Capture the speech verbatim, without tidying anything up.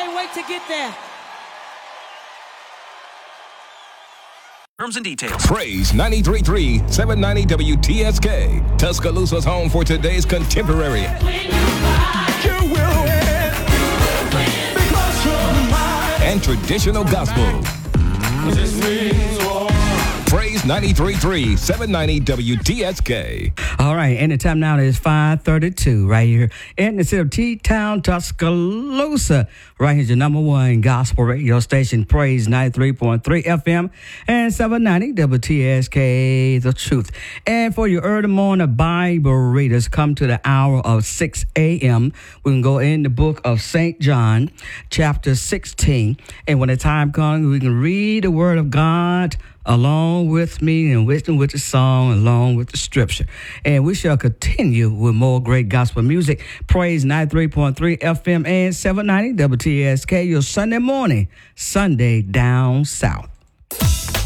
can't wait to get there. Terms and details. Praise ninety-three point three, seven ninety W T S K. Tuscaloosa's home for today's contemporary and traditional gospel. Praise ninety-three point three, seven ninety W T S K. All right, and the time now is five thirty-two right here in the city of T-Town, Tuscaloosa. Right here's your number one gospel radio station, Praise ninety-three point three F M and seven ninety W T S K, The Truth. And for your early morning Bible readers, come to the hour of six a.m. We can go in the book of Saint John, chapter sixteen. And when the time comes, we can read the word of God along with me and wisdom with the song, along with the scripture. And we shall continue with more great gospel music. Praise ninety-three point three F M and seven ninety W T S K, your Sunday morning, Sunday down south.